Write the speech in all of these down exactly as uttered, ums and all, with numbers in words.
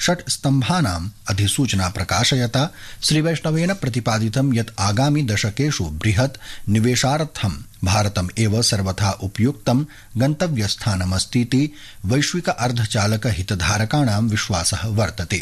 षट् स्तम्भानाम् अधिसूचना प्रकाशयता श्रीवैष्णवेन प्रतिपादितं यत् आगामि दशकेषु बृहत् निवेशार्थं भारतम् एव सर्वथा उपयुक्तं गन्तव्यस्थानमस्तीति वैश्विक अर्धचालक हितधारकाणां विश्वासः वर्तते।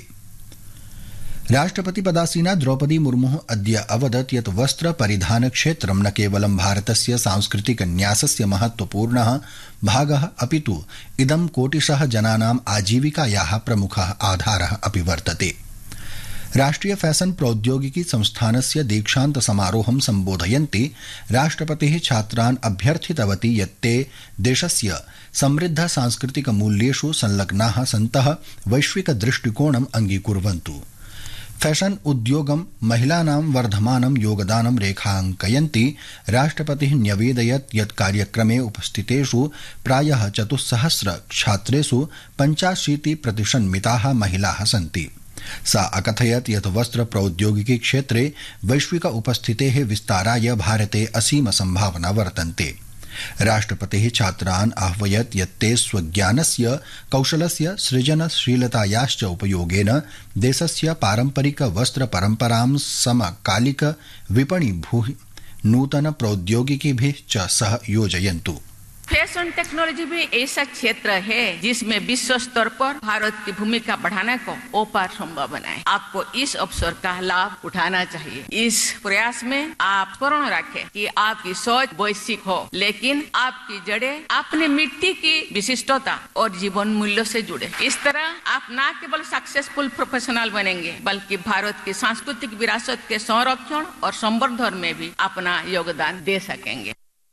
राष्ट्रपति पदासीना द्रौपदी मुर्मुः अद्य अवदत् यत् वस्त्र परिधान क्षेत्रं न केवलं भारतस्य सांस्कृतिक न्यासस्य महत्वपूर्णः भागः अपितु इदं कोटिशः जनानाम् आजीविकायाः प्रमुखः आधारः अपि वर्तते। राष्ट्रिय फैशन प्रौद्योगिकी संस्थानस्य दीक्षान्त समारोहं सम्बोधयन्ती राष्ट्रपतिः छात्रान् अभ्यर्थितवती यत् ते देशस्य समृद्ध सांस्कृतिक मूल्येषु संलग्नाः सन्तः वैश्विक दृष्टिकोणम् अङ्गीकुर्वन्तु। फैशन उद्योगं महिलानां वर्धमानं योगदानं रेखाङ्कयन्ती राष्ट्रपतिः न्यवेदयत् यत् कार्यक्रमे उपस्थितेषु प्रायः चतुस्सहस्र छात्रेषु पञ्चाशीति प्रतिशन्मिताः महिलाः सन्ति। सा अकथयत् यत् वस्त्र प्रौद्योगिकी क्षेत्रे वैश्विक उपस्थितेः विस्ताराय भारते असीम सम्भावना वर्तन्ते। राष्ट्रपतिः छात्रान् आह्वयत् यत् ते स्वज्ञानस्य कौशलस्य सृजनशीलतायाश्च उपयोगेन देशस्य पारम्परिक वस्त्र परम्परां समकालिक विपणिभूः नूतन प्रौद्योगिकीभिः च सह योजयन्तु। फैशन टेक्नोलॉजी भी ऐसा क्षेत्र है जिसमें विश्व स्तर पर भारत की भूमिका बढ़ाने को अपार संभावना है। आपको इस अवसर का लाभ उठाना चाहिए। इस प्रयास में आप स्मरण रखें कि आपकी सोच वैश्विक हो, लेकिन आपकी जड़ें अपनी मिट्टी की विशिष्टता और जीवन मूल्यों से जुड़े। इस तरह आप न केवल सक्सेसफुल प्रोफेशनल बनेंगे बल्कि भारत की सांस्कृतिक विरासत के संरक्षण और संवर्धन में भी अपना योगदान दे सकेंगे।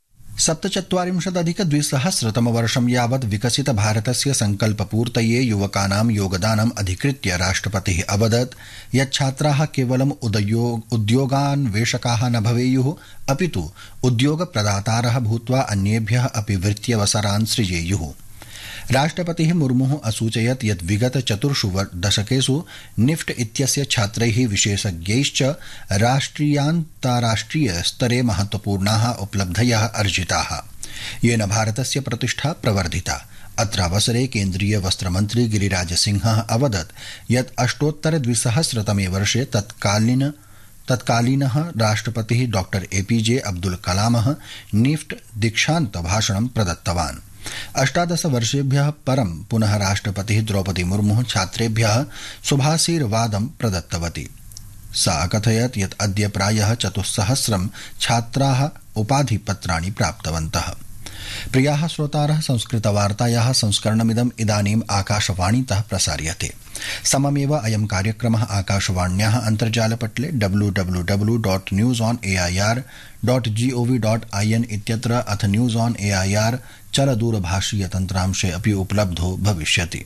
सप्तचत्वारिंशदधिक द्विसहस्रतमवर्षं यावत् विकसित भारतस्य संकल्पपूर्तये युवकानां योगदानम् अधिकृत्य राष्ट्रपतिः अवदत् यत् छात्राः केवलम् उद्योगान्वेषकाः न भवेयुः अपितु उद्योगप्रदातारः भूत्वा अन्येभ्यः अपि वृत्त्यवसरान् सृजेयुः। राष्ट्रपतिः मुर्मुः असूचयत् यत् विगत चतुर्षु दशकेषु निफ्ट इत्यस्य छात्रैः विशेषज्ञैश्च राष्ट्रियान्ताराष्ट्रिय स्तरे महत्वपूर्णाः उपलब्धयः अर्जिताः, येन भारतस्य प्रतिष्ठा प्रवर्धिता। अत्रावसरे केन्द्रीय वस्त्रमन्त्री गिरिराज सिंहः अवदत् यत् अष्टोत्तर द्विसहस्रतमे वर्षे तत्कालीन तत्कालीनः राष्ट्रपतिः डॉक्टर एपीजे अब्दुल कलामः निफ्ट दीक्षान्त भाषणं प्रदत्तवान्। अष्टादश वर्षेभ्यः परं पुनः राष्ट्रपतिः द्रौपदी मुर्मुः छात्रेभ्यः शुभाशीर्वादं प्रदत्तवती। सा अकथयत् यत् अद्य प्रायः चतुस्सहस्रं छात्राः उपाधिपत्राणि प्राप्तवन्तः। प्रियाः श्रोतारः, संस्कृतवार्तायाः संस्करणमिदम् इदानीम् आकाशवाणीतः प्रसार्यते। सममेव अयं कार्यक्रमः आकाशवाण्याः अन्तर्जालपटले W W W dot news on A I R dot gov dot I N इत्यत्र अथ news on A I R चलदूरभाषीय तन्त्रांशे अपि उपलब्धो भविष्यति।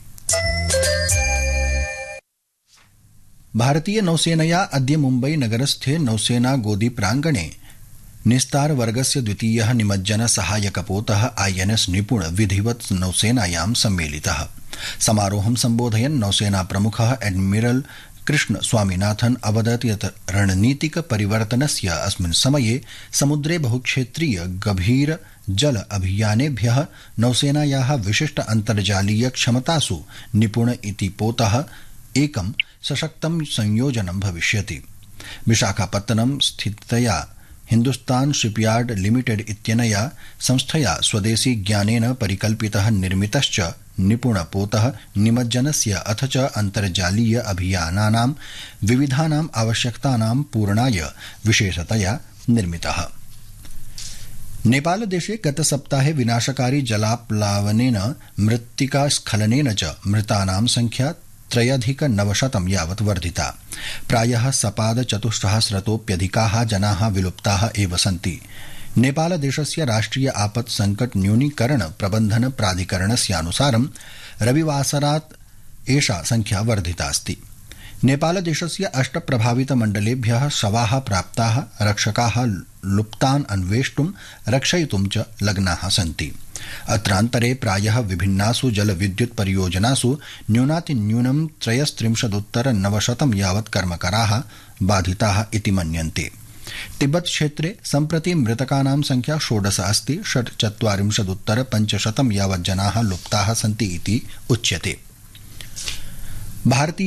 भारतीय नौसेनया अद्य मुम्बई नगरस्थे नौसेना गोदी प्राङ्गणे निस्तार वर्गस्य द्वितीयः निमज्जन सहायकपोतः आईएनएस निपुण विधिवत् नौसेनायां सम्मेलितः। समारोहं सम्बोधयन् नौसेना प्रमुखः एडमिरल कृष्ण स्वामीनाथन अवदत् यत् रणनीतिक परिवर्तनस्य अस्मिन् समये समुद्रे बहुक्षेत्रीय गभीर जल अभियानेभ्यः नौसेनायाः विशिष्ट अन्तर्जालीय क्षमतासु निपुण इति पोतः एकं सशक्तं संयोजनं भविष्यति। विशाखापत्तनं स्थितया हिन्दुस्तान शिपयार्ड लिमिटेड इत्यनया संस्थया स्वदेशी ज्ञानेन परिकल्पितः निर्मितश्च निपुणपोतः निमज्जनस्य अथ च अन्तर्जालीय अभियानानां विविधानाम् आवश्यकतानां पूरणाय विशेषतया निर्मितः। नेपालदेशे गतसप्ताहे विनाशकारी जलाप्लावनेन मृत्तिकास्खलनेन च मृतानां संख्या त्रयधिक नवशतं यावत् वर्धिता। प्रायः सपाद चतुस्सहस्रतोऽप्यधिकाः जनाः विलुप्ताः एव सन्ति। नेपालदेशस्य राष्ट्रिय आपत् संकट न्यूनीकरण प्रबन्धन प्राधिकरणस्यानुसारं रविवासरात् एषा संख्या वर्धितास्ति। नेपालदेशस्य अष्ट प्रभावित मण्डलेभ्यः शवाः प्राप्ताः, रक्षकाः लुप्तान् अन्वेष्टुं रक्षयितुं च लग्नाः सन्ति। अत्रान्तरे प्रायः विभिन्नासु जलविद्युत् परियोजनासु न्यूनातिन्यूनं त्रयस्त्रिंशदुत्तर नवशतं यावत् कर्मकराः बाधिताः इति मन्यन्ते। तिब्बत क्षेत्रे सम्प्रति मृतकानां संख्या षोडश अस्ति। षट्चत्वारिंशदुत्तर पञ्चशतं यावत् जनाः लुप्ताः सन्ति इति उच्यते। भारतीय